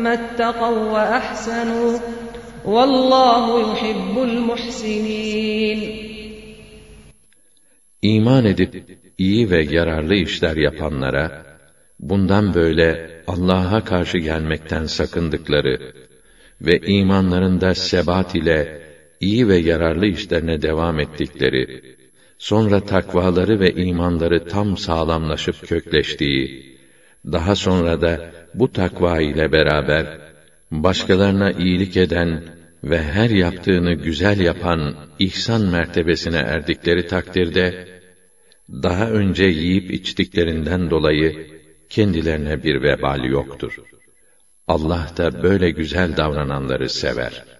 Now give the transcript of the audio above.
ثُمَّ اتَّقَوْا وَأَحْسَنُوا وَاللّٰهُ يُحِبُّ الْمُحْسِنِينَ. İman edip iyi ve yararlı işler yapanlara, bundan böyle Allah'a karşı gelmekten sakındıkları ve imanlarında sebat ile iyi ve yararlı işlerine devam ettikleri, sonra takvaları ve imanları tam sağlamlaşıp kökleştiği, daha sonra da bu takva ile beraber başkalarına iyilik eden ve her yaptığını güzel yapan ihsan mertebesine erdikleri takdirde, daha önce yiyip içtiklerinden dolayı kendilerine bir vebal yoktur. Allah da böyle güzel davrananları sever.